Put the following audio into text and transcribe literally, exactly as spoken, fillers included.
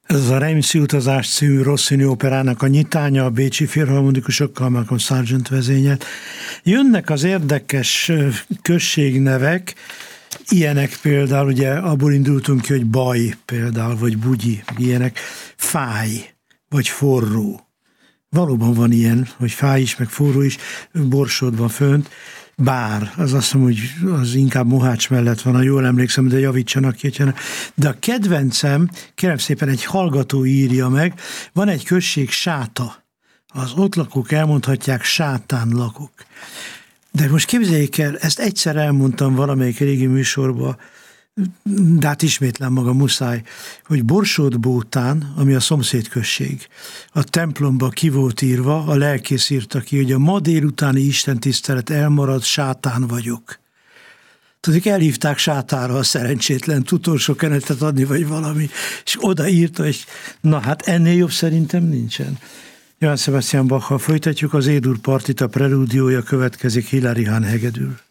Ez a Reimsi utazás című Rossini operának a nyitánya, a bécsi filharmonikusokkal, Malcolm Sargent vezényelt. Jönnek az érdekes községnevek, ilyenek például, ugye abból indultunk ki, hogy baj például, vagy bugyi, ilyenek, fáj, vagy forró. Valóban van ilyen, hogy fáj is, meg forró is, Borsod van fönt. Bár, az azt mondom, hogy az inkább Mohács mellett van, ha jól emlékszem, de javítsanak ki. De a kedvencem, kérem szépen, egy hallgató írja meg, van egy község Sáta. Az ott lakók elmondhatják, Sátán lakok. De most képzeljék el, ezt egyszer elmondtam valamelyik régi műsorban, de hát ismétlem maga muszáj, hogy Borsod-Bótán, ami a szomszédközség, a templomba ki volt írva, a lelkész írta ki, hogy a ma délutáni istentisztelet elmarad, Sátán vagyok. Tudjuk, elhívták Sátára a szerencsétlen utolsó kenetet adni, vagy valami, és oda írta, és na hát ennél jobb szerintem nincsen. Johann Sebastian Bach-kal folytatjuk, az Édur partita prelúdiója következik, Hilary Hahn hegedül.